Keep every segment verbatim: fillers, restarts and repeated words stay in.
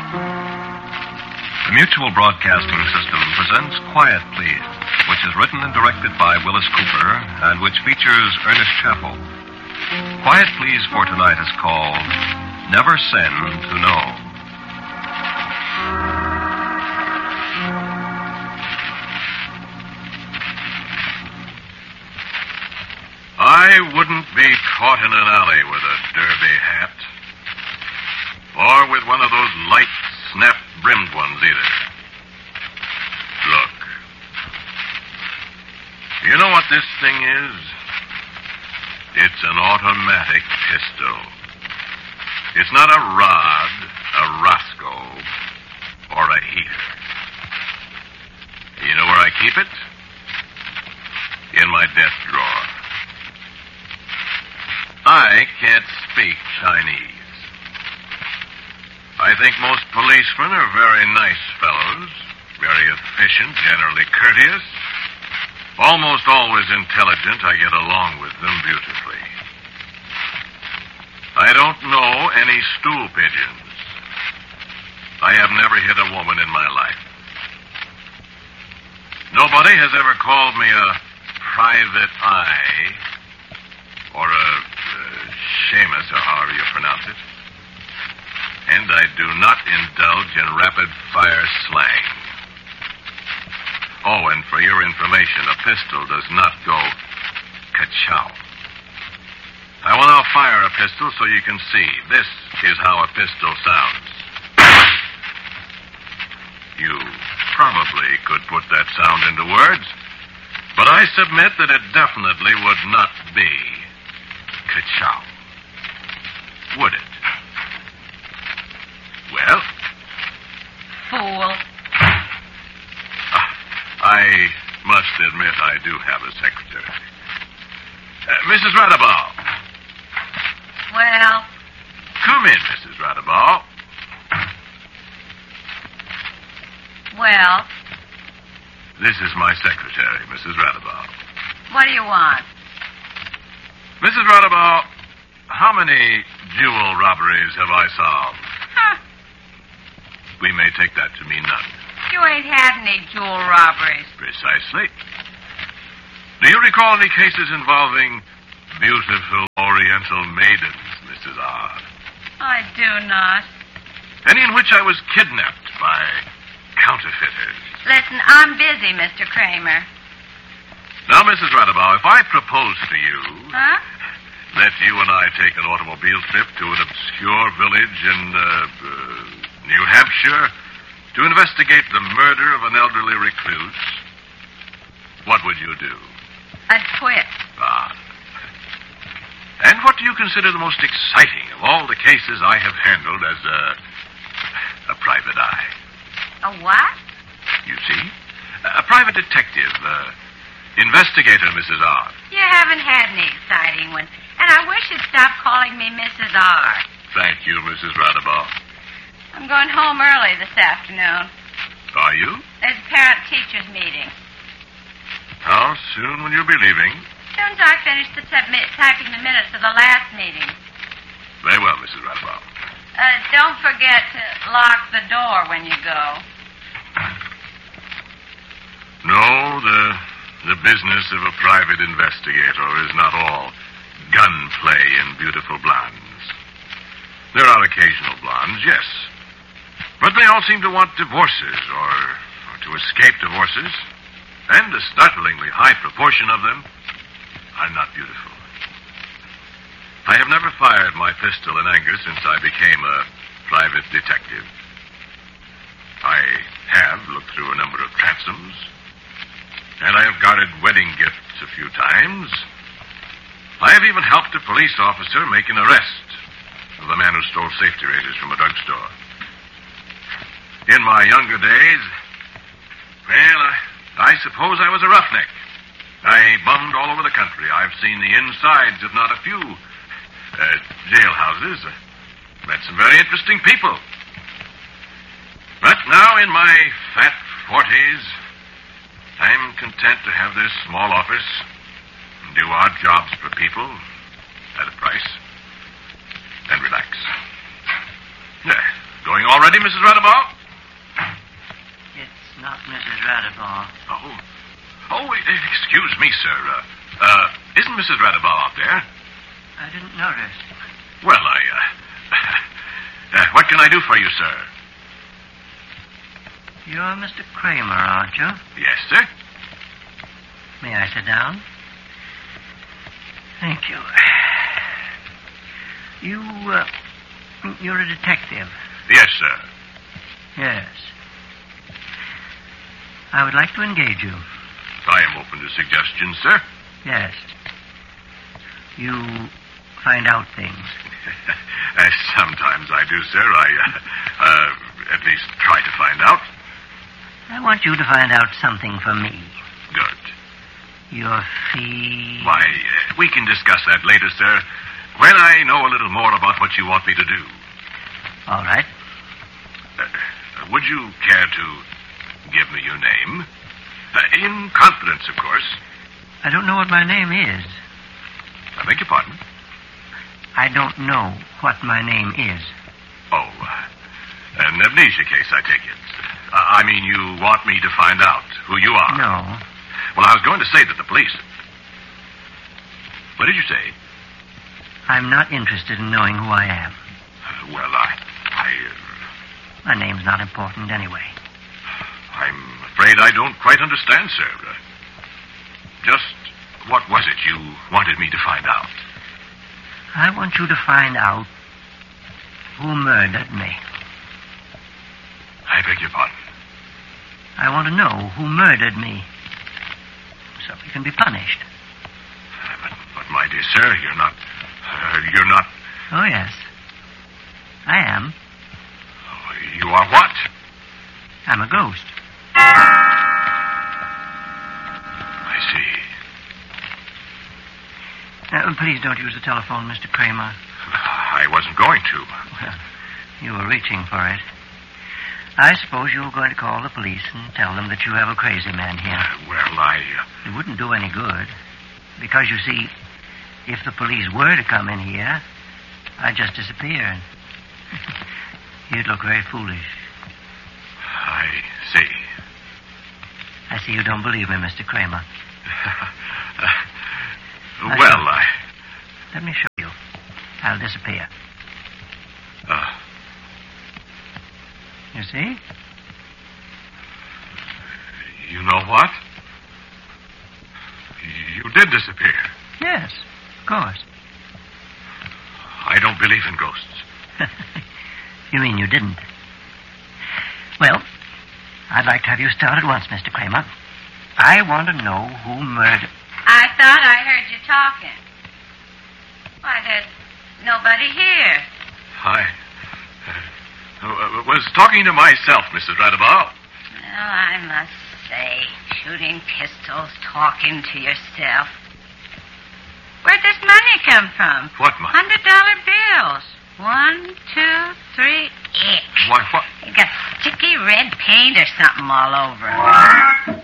The Mutual Broadcasting System presents Quiet Please, which is written and directed by Willis Cooper and which features Ernest Chappell. Quiet Please for tonight is called Never Send to Know. I wouldn't be caught in an alley with a derby hat. Or with one of those light, snap-brimmed ones either. Look. You know what this thing is? It's an automatic pistol. It's not a Rod, a Roscoe, or a heater. You know where I keep it? In my desk drawer. I can't speak Chinese. I think most policemen are very nice fellows, very efficient, generally courteous, almost always intelligent. I get along with them beautifully. I don't know any stool pigeons. I have never hit a woman in my life. Nobody has ever called me a private eye or a uh, Seamus, or however you pronounce it. And I do not indulge in rapid-fire slang. Oh, and for your information, a pistol does not go ka-chow. I will now fire a pistol so you can see. This is how a pistol sounds. You probably could put that sound into words, but I submit that it definitely would not be ka-chow. Would it? Well? Fool. Uh, I must admit I do have a secretary. Uh, Missus Radabaugh. Well? Come in, Missus Radabaugh. Well? This is my secretary, Missus Radabaugh. What do you want? Missus Radabaugh, how many jewel robberies have I solved? Huh. We may take that to mean none. You ain't had any jewel robberies. Precisely. Do you recall any cases involving beautiful Oriental maidens, Missus R? I do not. Any in which I was kidnapped by counterfeiters? Listen, I'm busy, Mister Kramer. Now, Missus Radabaugh, if I propose to you Huh? that you and I take an automobile trip to an obscure village in uh, uh, New Hampshire to investigate the murder of an elderly recluse, what would you do? I'd quit. Ah. And what do you consider the most exciting of all the cases I have handled as a, a private eye? A what? You see? A private detective, uh, investigator, Missus R. You haven't had any exciting ones. And I wish you'd stop calling me Missus R. Thank you, Missus Radabaugh. I'm going home early this afternoon. Are you? There's a parent-teachers meeting. How soon will you be leaving? As soon as I finish the typ- typing the minutes of the last meeting. Very well, Missus Radabaugh. Uh, don't forget to lock the door when you go. No, the the business of a private investigator is not all gunplay and beautiful blondes. There are occasional blondes, yes. But they all seem to want divorces or, or to escape divorces. And a startlingly high proportion of them are not beautiful. I have never fired my pistol in anger since I became a private detective. I have looked through a number of transoms, and I have guarded wedding gifts a few times. I have even helped a police officer make an arrest of the man who stole safety razors from a drugstore. In my younger days, well, I, I suppose I was a roughneck. I bummed all over the country. I've seen the insides of not a few uh, jailhouses. Met some very interesting people. But now, in my fat forties, I'm content to have this small office and do odd jobs for people at a price and relax. Yeah, Going already, Missus Radabal? It's not Missus Radabal. Oh. Oh, excuse me, sir. Uh, uh, isn't Missus Radabal out there? I didn't notice. Well, I, uh, uh... What can I do for you, sir? You're Mister Kramer, aren't you? Yes, sir. May I sit down? Thank you. You, uh, you're a detective. Yes, sir. Yes. I would like to engage you. I am open to suggestions, sir. Yes. You find out things. uh, sometimes I do, sir. I, uh, uh, at least try to find out. I want you to find out something for me. Good. Your fee... Why, uh, we can discuss that later, sir, when I know a little more about what you want me to do. All right. Uh, would you care to give me your name? Uh, in confidence, of course. I don't know what my name is. I beg your pardon? I don't know what my name is. Oh, uh, an amnesia case, I take it. Uh, I mean, you want me to find out who you are? No. Well, I was going to say that the police... What did you say? I'm not interested in knowing who I am. Uh, well, I... I... Uh... My name's not important anyway. I'm afraid I don't quite understand, sir. Uh, just what was it you wanted me to find out? I want you to find out who murdered me. I beg your pardon? I want to know who murdered me, so he can be punished. Uh, but, but, my dear sir, you're not... Uh, you're not... Oh, yes. I am. Oh, you are what? I'm a ghost. I see. Uh, please don't use the telephone, Mister Kramer. I wasn't going to. Well, you were reaching for it. I suppose you're going to call the police and tell them that you have a crazy man here. Uh, well, I... Uh... It wouldn't do any good. Because, you see, if the police were to come in here, I'd just disappear. You'd look very foolish. I see. I see you don't believe me, Mister Kramer. uh, well, I... Let me show you. I'll disappear. Uh... You see? You know what? You did disappear. Yes, of course. I don't believe in ghosts. You mean you didn't? Well, I'd like to have you start at once, Mister Kramer. I want to know who murdered... I thought I heard you talking. Why, there's nobody here. I uh, was talking to myself, Missus Radabal. Well, I must say, shooting pistols, talking to yourself. Where'd this money come from? What money? Hundred dollar bills. One, two, three, ick. Why, what? You got sticky red paint or something all over 'em.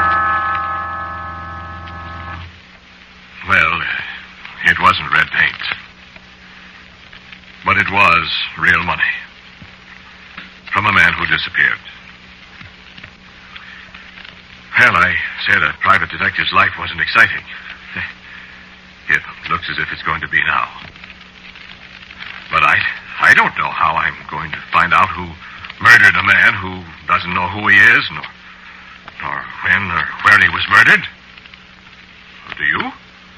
Well, it wasn't red paint. But it was real money. From a man who disappeared. Well, I said a private detective's life wasn't exciting. It looks as if it's going to be now. But I, I don't know how I'm going to find out who murdered a man who doesn't know who he is, nor, nor when or where he was murdered. Do you?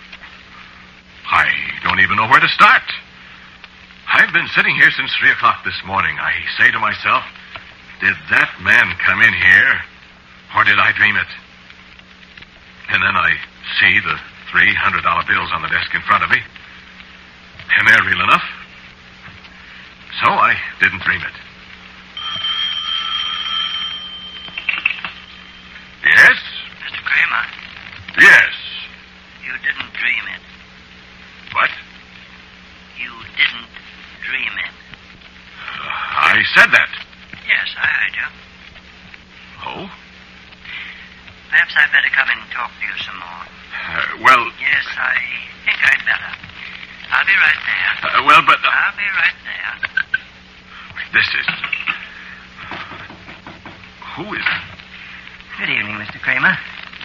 I don't even know where to start. I've been sitting here since three o'clock this morning. I say to myself, did that man come in here, or did I dream it? And then I see the three hundred dollar bills on the desk in front of me, and they're real enough. So I didn't dream it. Yes? Mister Kramer, Yes. you didn't dream it. What? You didn't dream it. Uh, I said that. Yes, I heard you. Oh? Perhaps I'd better come in and talk to you some more. Uh, well... Yes, I think I'd better. I'll be right there. Uh, well, but... Uh, I'll be right there. this is... Who is it? Good evening, Mister Kramer.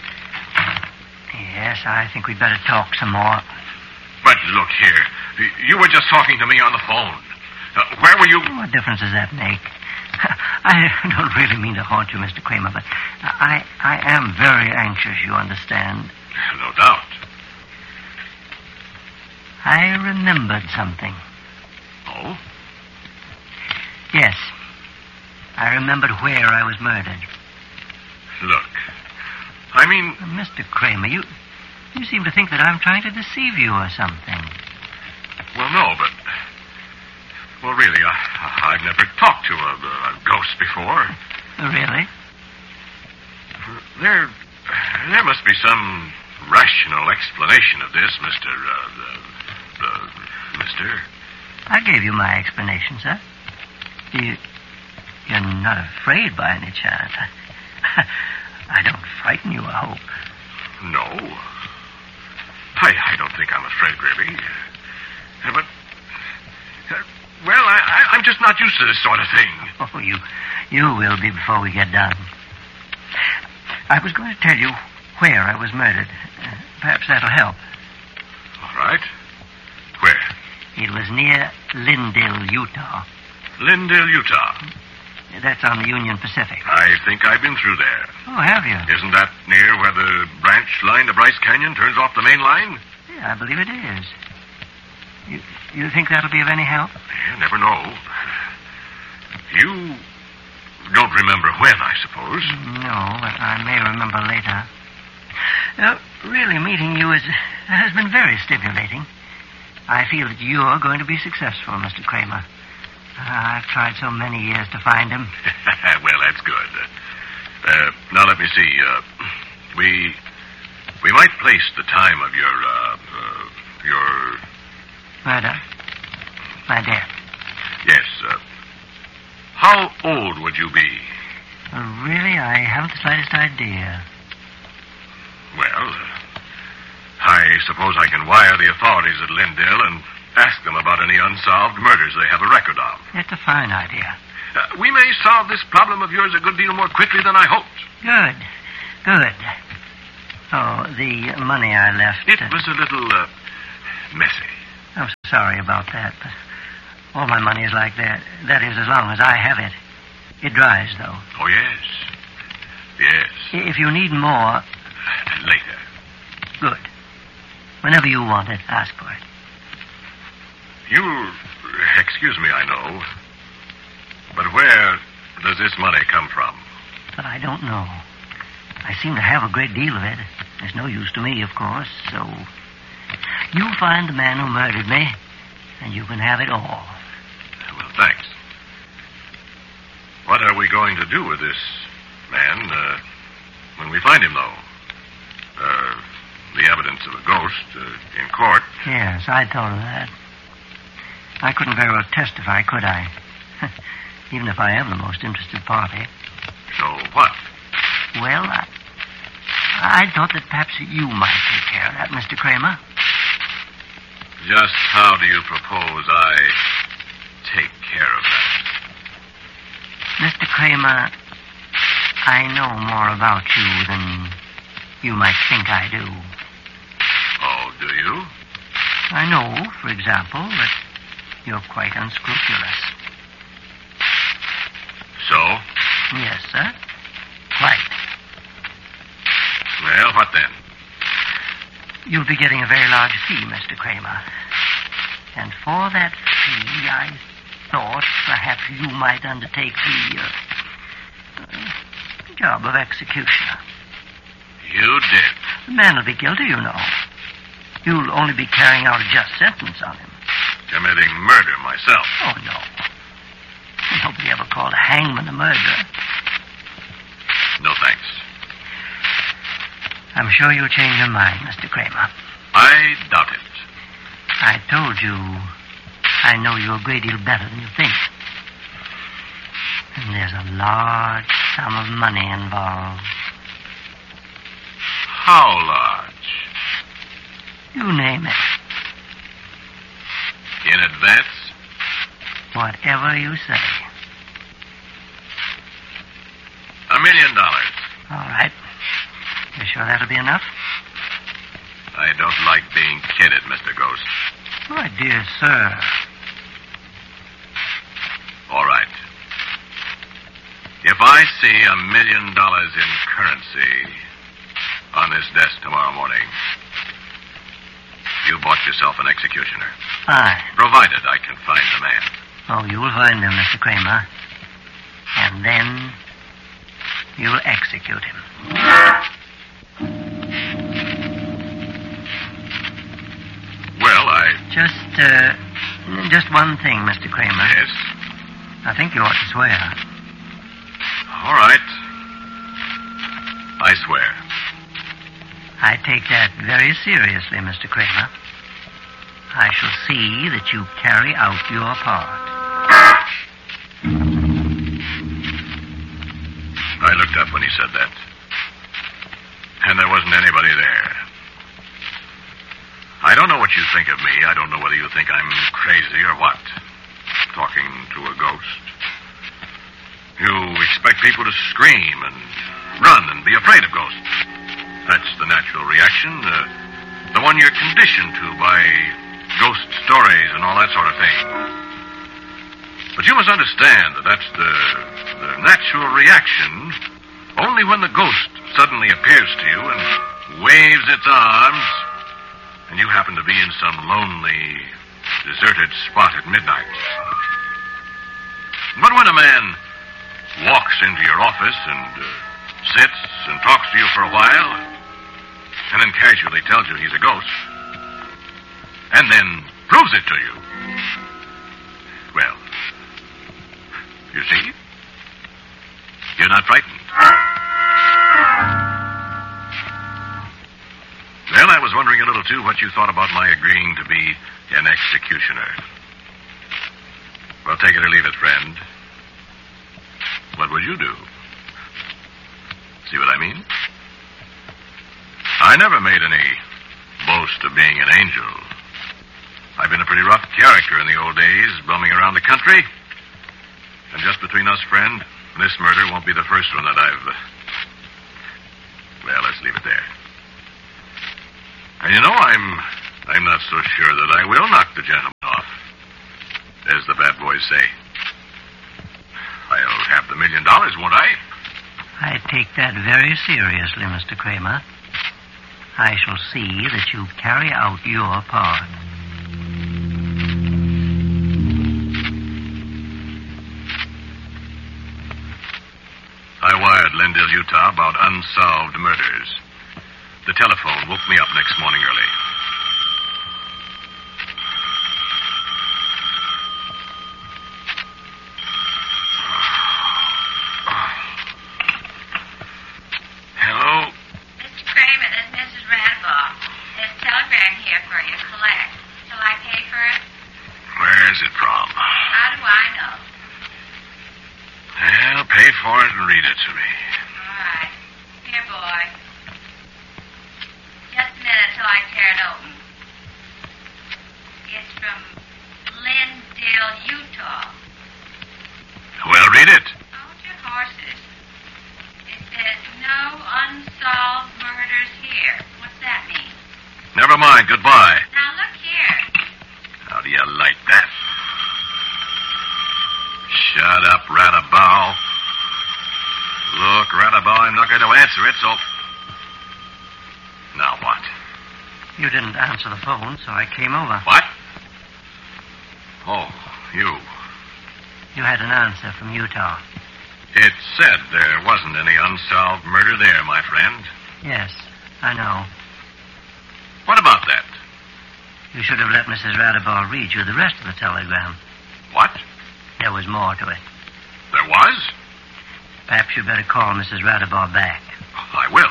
Yes, I think we'd better talk some more. But look here. You were just talking to me on the phone. Uh, where were you? What difference does that make? I don't really mean to haunt you, Mister Kramer, but I, I am very anxious, you understand. No doubt. I remembered something. Oh? Yes. I remembered where I was murdered. Look, I mean... Mister Kramer, you, you seem to think that I'm trying to deceive you or something. Well, no, but... Well, really, I, I've never talked to a, a ghost before. Really? There, there must be some rational explanation of this, Mister Uh, uh, uh, Mister I gave you my explanation, sir. You, you're not afraid by any chance. I, I don't frighten you, I hope. No. I, I don't think I'm afraid, really. Uh, but, uh, well, I, I, I'm just not used to this sort of thing. Oh, you, you will be before we get done. I was going to tell you where I was murdered. Uh, perhaps that'll help. All right. Where? It was near Lindale, Utah. Lindale, Utah. That's on the Union Pacific. I think I've been through there. Oh, have you? Isn't that near where the branch line to Bryce Canyon turns off the main line? Yeah, I believe it is. You, you think that'll be of any help? You never know. You don't remember when, I suppose. No, but I may remember later. Uh, really, meeting you is, has been very stimulating. I feel that you're going to be successful, Mister Kramer. Uh, I've tried so many years to find him. Well, that's good. Uh, now, let me see. Uh, we we might place the time of your, uh, uh, your... Murder? My death? Yes. Uh, how old would you be? Uh, really, I haven't the slightest idea. Well, uh, I suppose I can wire the authorities at Lindale and ask them about any unsolved murders they have a record of. That's a fine idea. Uh, we may solve this problem of yours a good deal more quickly than I hoped. Good. Good. Oh, the money I left... It uh, was a little, uh, messy. I'm sorry about that, but all my money is like that. That is, as long as I have it. It dries, though. Oh, yes. Yes. If you need more... Later. Good. Whenever you want it, ask for it. You'll excuse me, I know. But where does this money come from? But I don't know. I seem to have a great deal of it. It's no use to me, of course, so... You find the man who murdered me, and you can have it all. Well, thanks. What are we going to do with this man, uh, when we find him, though? Uh, the evidence of a ghost, uh, in court. Yes, I thought of that. I couldn't very well testify, could I? Even if I am the most interested party. So what? Well, I, I thought that perhaps you might take care of that, Mister Kramer. Just how do you propose I take care of that? Mister Kramer, I know more about you than you might think I do. Oh, do you? I know, for example, that you're quite unscrupulous. So? Yes, sir. Quite. Well, what then? You'll be getting a very large fee, Mister Kramer. And for that fee, I thought perhaps you might undertake the uh, uh, job of executioner. You did. The man will be guilty, you know. You'll only be carrying out a just sentence on him. Committing murder myself. Oh, no. Nobody ever called a hangman a murderer. No, thanks. I'm sure you'll change your mind, Mister Kramer. I doubt it. I told you I know you a great deal better than you think. And there's a large sum of money involved. How large? You name it. In advance? Whatever you say. A million dollars. All right. You sure that'll be enough? I don't like being kidded, Mister Ghost. My dear sir. All right. If I see a million dollars in currency on this desk tomorrow morning, you bought yourself an executioner. Fine. Provided I can find the man. Oh, you will find him, Mister Kramer. And then you'll execute him. Well, I... Just, uh, just one thing, Mister Kramer. Yes? I think you ought to swear. All right. I swear. I take that very seriously, Mister Kramer. I shall see that you carry out your part. I looked up when he said that. And there wasn't anybody there. I don't know what you think of me. I don't know whether you think I'm crazy or what. Talking to a ghost. You expect people to scream and run and be afraid of ghosts. That's the natural reaction. Uh, the one you're conditioned to by ghost stories and all that sort of thing. But you must understand that that's the, the natural reaction only when the ghost suddenly appears to you and waves its arms and you happen to be in some lonely, deserted spot at midnight. But when a man walks into your office and uh, sits and talks to you for a while and then casually tells you he's a ghost and then proves it to you, well, you see, you're not frightened. Well, I was wondering a little, too, what you thought about my agreeing to be an executioner. Well, take it or leave it, friend. What would you do? See what I mean? I never made any boast of being an angel. I've been a pretty rough character in the old days, bumming around the country. And just between us, friend, this murder won't be the first one that I've... Uh... Well, let's leave it there. And you know, I'm... I'm not so sure that I will knock the gentleman off. As the bad boys say. I'll have the million dollars, won't I? I take that very seriously, Mister Kramer. I shall see that you carry out your part. I wired Lendale, Utah about unsolved murders. The telephone woke me up next morning early. Hello? Mister Kramer, this is Missus Randall. There's a telegram here for you to collect. Shall I pay for it? Where's it from? How do I know? Well, pay for it and read it to me. All right. Here, boy. Just a minute till I tear it open. It's from Lindale, Utah. Well, read it. Hold your horses. It says, no unsolved murders here. What's that mean? Never mind. Goodbye. Now, look here. How do you like that? Shut up, Radabow. Look, Radabow, I'm not going to answer it, so... Now what? You didn't answer the phone, so I came over. What? Oh, you. You had an answer from Utah. It said there wasn't any unsolved murder there, my friend. Yes, I know. What about that? You should have let Missus Radabaugh read you the rest of the telegram. What? There was more to it. There was? Perhaps you'd better call Missus Radabaugh back. I will.